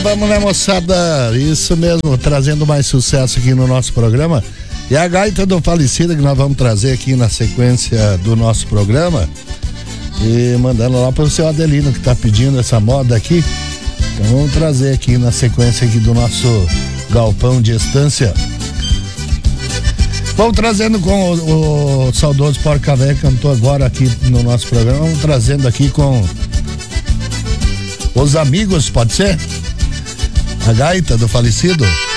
Vamos, né, moçada? Isso mesmo, trazendo mais sucesso aqui no nosso programa. E a gaita do falecido que nós vamos trazer aqui na sequência do nosso programa. E mandando lá para o seu Adelino que tá pedindo essa moda aqui. Então vamos trazer aqui na sequência aqui do nosso galpão de estância. Vamos trazendo com o saudoso Porca Véia, cantou agora aqui no nosso programa. Vamos trazendo aqui com os amigos, pode ser? A gaita do falecido.